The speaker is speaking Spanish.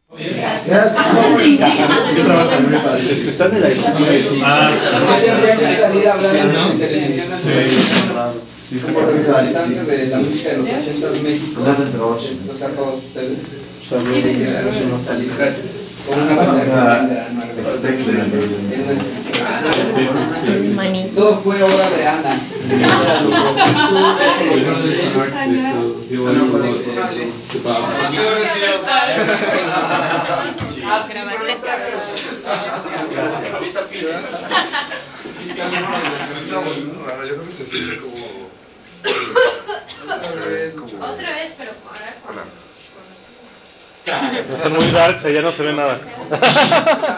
Está en el aire. Salir hablando en televisión nacional. Sí, está Como representantes de la música de los 80s México. Los a todos ustedes. Con una todo fue obra de Ana. Yo creo que se siente como Otra vez, pero ahora. Están muy darks, allá no se ve nada.